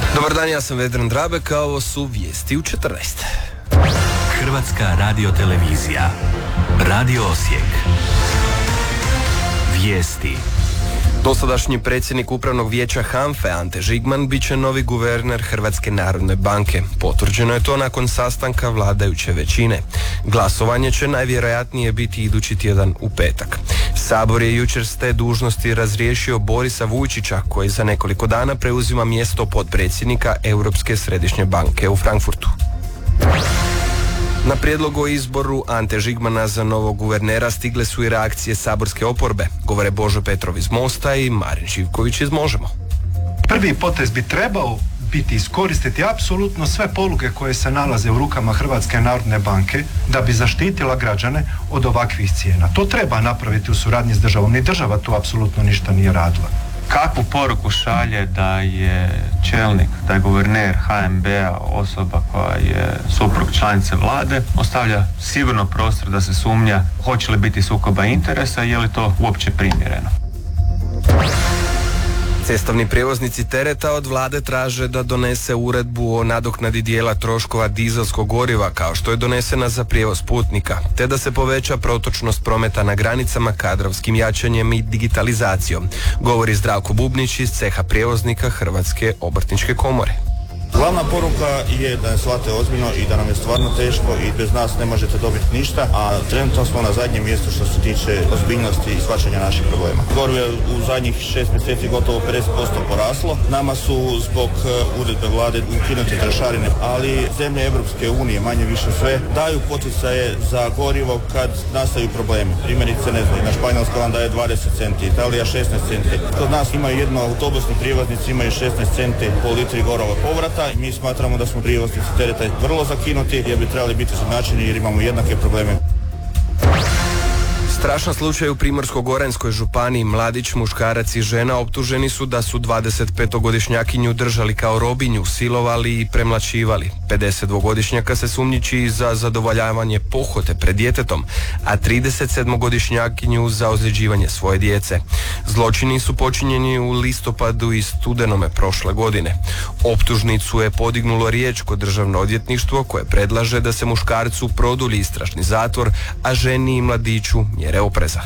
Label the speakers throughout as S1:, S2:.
S1: Dobar dan, ja sam Vedran Drabek, a ovo su vijesti u 14.
S2: Hrvatska radiotelevizija. Radio Osijek. Vijesti.
S1: Dosadašnji predsjednik upravnog vijeća HANFA-e Ante Žigman bit će novi guverner Hrvatske narodne banke. Potvrđeno je to nakon sastanka vladajuće većine. Glasovanje će najvjerojatnije biti idući tjedan u petak. Sabor je jučer s te dužnosti razriješio Borisa Vujčića, koji za nekoliko dana preuzima mjesto potpredsjednika Europske središnje banke u Frankfurtu. Na prijedlog o izboru Ante Žigmana za novog guvernera stigle su i reakcije saborske oporbe, govore Božo Petrov iz Mosta i Marin Živković iz Možemo.
S3: Prvi potez bi trebao biti iskoristiti apsolutno sve poluge koje se nalaze u rukama Hrvatske narodne banke da bi zaštitila građane od ovakvih cijena. To treba napraviti u suradnji s državom. Ni država tu apsolutno ništa nije radila.
S4: Kakvu poruku šalje da je čelnik, da je guverner HNB-a osoba koja je suprug članice vlade, ostavlja sigurno prostor da se sumnja hoće li biti sukoba interesa i je li to uopće primjereno.
S1: Cestovni prijevoznici tereta od vlade traže da donese uredbu o nadoknadi dijela troškova dizelskog goriva kao što je donesena za prijevoz putnika, te da se poveća protočnost prometa na granicama kadrovskim jačanjem i digitalizacijom, govori Zdravko Bubnić iz ceha prijevoznika Hrvatske obrtničke komore.
S5: Glavna poruka je da ne shvate ozbiljno i da nam je stvarno teško i bez nas ne možete dobiti ništa, a trenutno smo na zadnjem mjestu što se tiče ozbiljnosti i shvaćanja naših problema. Gorivo je u zadnjih 6 mjeseci gotovo 50% poraslo. Nama su zbog uredbe vlade ukinute trošarine, ali zemlje Europske unije, manje više sve, daju poticaje za gorivo kad nastaju problemi. Primjerice, ne znam, na Španjolska vam daje 20 centi, Italija 16 centi. Kod nas imaju jedno autobusni prijevoznici, imaju 16 centi po litri goriva povrata. I mi smatramo da smo prijevoznici tereta vrlo zakinuti jer bi trebali biti izjednačeni jer imamo jednake probleme.
S1: Strašan slučaj u Primorsko-goranskoj županiji. Mladić, muškarac i žena optuženi su da su 25-godišnjakinju držali kao robinju, silovali i premlaćivali. 52-godišnjaka se sumnjiči za zadovoljavanje pohote pred djetetom, a 37-godišnjakinju za ozljeđivanje svoje djece. Zločini su počinjeni u listopadu i studenome prošle godine. Optužnicu je podignulo Riječko državno odvjetništvo koje predlaže da se muškarcu produlji istražni zatvor, a ženi i mladiću mjere opreza.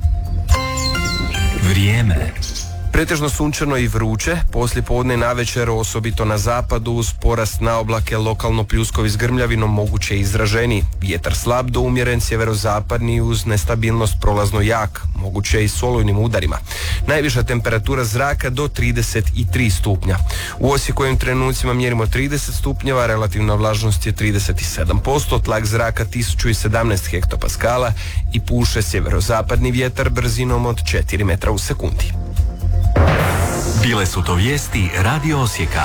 S2: Vrijeme.
S1: Pretežno sunčano i vruće, poslije podne i navečer osobito na zapadu uz porast na oblake lokalno pljuskovi s grmljavinom moguće izraženiji. Vjetar slab do umjeren sjeverozapadni uz nestabilnost prolazno jak, moguće i s olujnim udarima. Najviša temperatura zraka do 33 stupnja. U Osijeku ovim trenucima mjerimo 30 stupnjeva, relativna vlažnost je 37%, tlak zraka 1017 hektopaskala i puše sjeverozapadni vjetar brzinom od 4 metra u sekundi.
S2: Bile su to vijesti Radio Osijeka.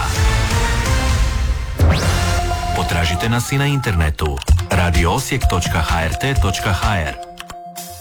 S2: Potražite nas i na internetu radioosijek.hrt.hr.